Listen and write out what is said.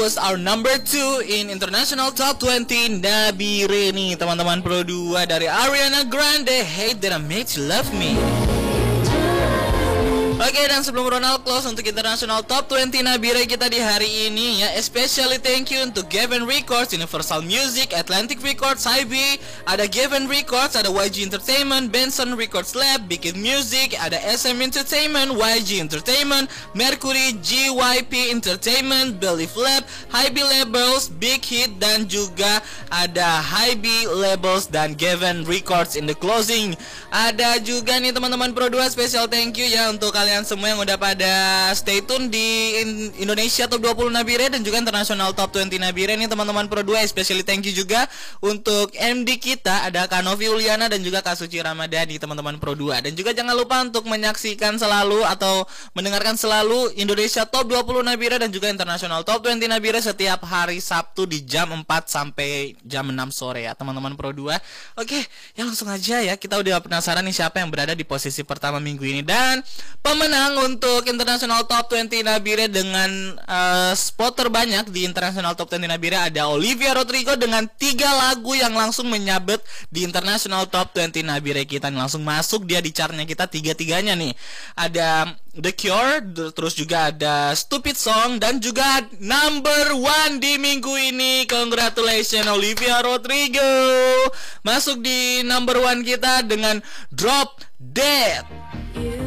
was our number 2 in International Top 20 Nabire nih teman-teman. Pro 2 dari Ariana Grande, Hate That I Made You Love Me. Oke, dan sebelum Ronald close untuk International Top 20 Nabire kita di hari ini ya, especially thank you untuk Gavin Records, Universal Music, Atlantic Records, IB, ada Gavin Records, ada YG Entertainment, Benson Records Lab, Bikin Music, ada SM Entertainment, YG Entertainment, Mercury, GYP Entertainment, Belief Lab, Hybe Labels, Big Hit, dan juga ada Hybe Labels dan Gavin Records in the closing. Ada juga nih teman-teman Pro 2, special thank you ya untuk kalian semua yang udah pada stay tune di Indonesia Top 20 Nabire dan juga International Top 20 Nabire nih teman-teman Pro 2. Especially thank you juga untuk MD kita, ada Kak Novi Uliana dan juga Kak Suci Ramadhani teman-teman Pro 2. Dan juga jangan lupa untuk menyaksikan selalu atau mendengarkan selalu Indonesia Top 20 Nabire dan juga International Top 20 Nabire setiap hari Sabtu di jam 4 sampai jam 6 sore ya teman-teman Pro 2. Oke, ya langsung aja ya, kita udah penasaran nih siapa yang berada di posisi pertama minggu ini. Dan pemenang untuk International Top 20 Nabire dengan spot terbanyak di International Top 20 Nabire ada Olivia Rodrigo dengan 3 lagu yang langsung menyabet di International Top 20 Nabire kita. Langsung masuk dia di chartnya kita tiga-tiganya nih. Ada The Cure, terus juga ada Stupid Song, dan juga number 1 di minggu ini. Congratulations Olivia Rodrigo, masuk di number 1 kita dengan Drop Dead.